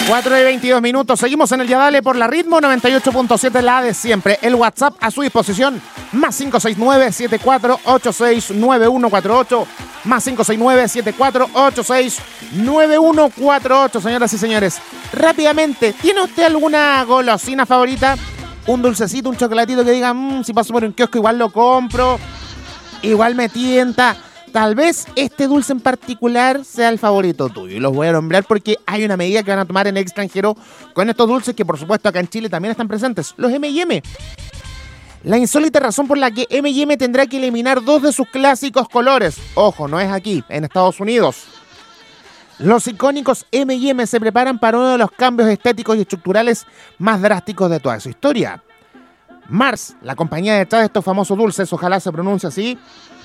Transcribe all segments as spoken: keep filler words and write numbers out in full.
cuatro y veintidós minutos. Seguimos en el Yadale por la Ritmo noventa y ocho punto siete, la de siempre. El WhatsApp a su disposición, más cinco seis nueve, siete cuatro ocho seis, nueve uno cuatro ocho, más cinco seis nueve, siete cuatro ocho seis, nueve uno cuatro ocho. Señoras y señores, rápidamente, ¿tiene usted alguna golosina favorita? Un dulcecito, un chocolatito que diga, mmm, si paso por un kiosco igual lo compro, igual me tienta. Tal vez este dulce en particular sea el favorito tuyo. Y los voy a nombrar porque hay una medida que van a tomar en el extranjero con estos dulces que, por supuesto, acá en Chile también están presentes. Los eme y eme. La insólita razón por la que eme y eme tendrá que eliminar dos de sus clásicos colores. Ojo, no es aquí, en Estados Unidos. Los icónicos eme y eme se preparan para uno de los cambios estéticos y estructurales más drásticos de toda su historia. Mars, la compañía detrás de estos famosos dulces, ojalá se pronuncie así,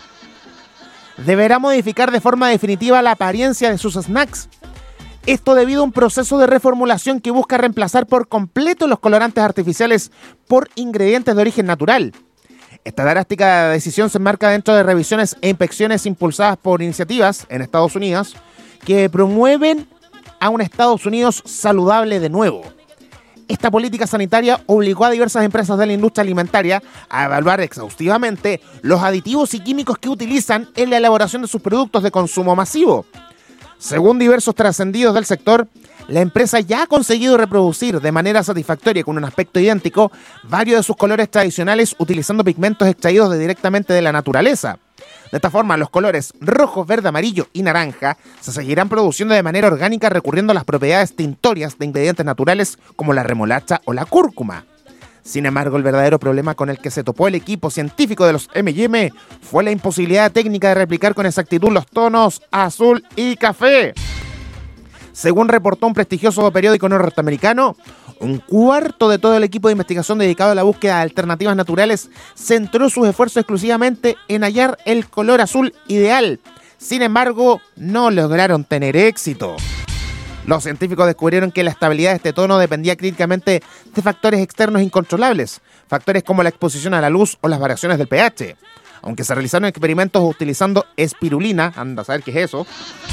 deberá modificar de forma definitiva la apariencia de sus snacks. Esto debido a un proceso de reformulación que busca reemplazar por completo los colorantes artificiales por ingredientes de origen natural. Esta drástica decisión se enmarca dentro de revisiones e inspecciones impulsadas por iniciativas en Estados Unidos que promueven a un Estados Unidos saludable de nuevo. Esta política sanitaria obligó a diversas empresas de la industria alimentaria a evaluar exhaustivamente los aditivos y químicos que utilizan en la elaboración de sus productos de consumo masivo. Según diversos trascendidos del sector, la empresa ya ha conseguido reproducir de manera satisfactoria y con un aspecto idéntico varios de sus colores tradicionales utilizando pigmentos extraídos de directamente de la naturaleza. De esta forma, los colores rojo, verde, amarillo y naranja se seguirán produciendo de manera orgánica recurriendo a las propiedades tintorias de ingredientes naturales como la remolacha o la cúrcuma. Sin embargo, el verdadero problema con el que se topó el equipo científico de los eme y eme fue la imposibilidad técnica de replicar con exactitud los tonos azul y café. Según reportó un prestigioso periódico norteamericano, un cuarto de todo el equipo de investigación dedicado a la búsqueda de alternativas naturales centró sus esfuerzos exclusivamente en hallar el color azul ideal. Sin embargo, no lograron tener éxito. Los científicos descubrieron que la estabilidad de este tono dependía críticamente de factores externos incontrolables, factores como la exposición a la luz o las variaciones del pH. Aunque se realizaron experimentos utilizando espirulina, anda a saber qué es eso,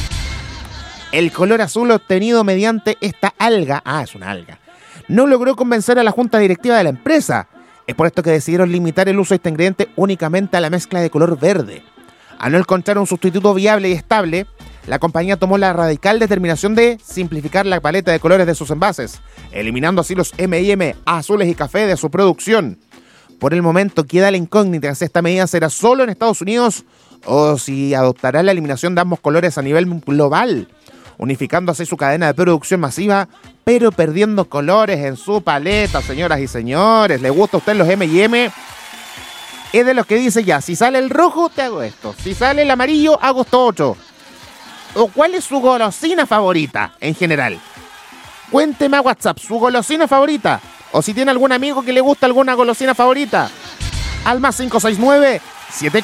el color azul obtenido mediante esta alga, ah, es una alga, no logró convencer a la junta directiva de la empresa. Es por esto que decidieron limitar el uso de este ingrediente únicamente a la mezcla de color verde. Al no encontrar un sustituto viable y estable, la compañía tomó la radical determinación de simplificar la paleta de colores de sus envases, eliminando así los eme y eme azules y café de su producción. Por el momento queda la incógnita si esta medida será solo en Estados Unidos o si adoptará la eliminación de ambos colores a nivel global, unificando así su cadena de producción masiva, pero perdiendo colores en su paleta, señoras y señores. ¿Le gusta a usted los eme y eme? Es de los que dice ya, si sale el rojo, te hago esto. Si sale el amarillo, hago esto otro. ¿O cuál es su golosina favorita en general? Cuénteme a WhatsApp su golosina favorita. O si tiene algún amigo que le gusta alguna golosina favorita. Al más cinco seis nueve, siete